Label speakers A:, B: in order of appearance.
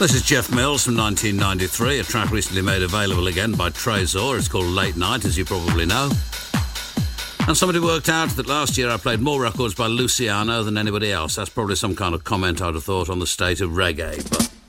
A: This is Jeff Mills from 1993, a track recently made available again by Trezor. It's called Late Night, as you probably know. And somebody worked out that last year I played more records by Luciano than anybody else. That's probably some kind of comment I'd have thought on the state of reggae, but